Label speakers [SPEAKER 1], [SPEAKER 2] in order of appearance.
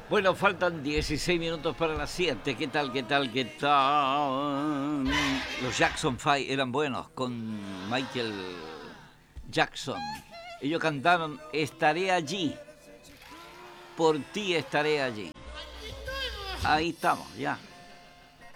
[SPEAKER 1] Bueno, faltan 16 minutos para las 7. ¿Qué tal, qué tal, qué tal? Los Jackson 5 eran buenos con Michael Jackson. Ellos cantaron Estaré allí, por ti estaré allí. Ahí estamos, ya.